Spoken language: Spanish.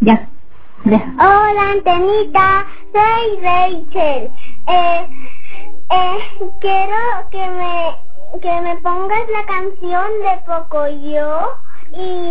Ya. Ya. Hola, Antenita, soy Rachel. Quiero que me pongas la canción de Pocoyo y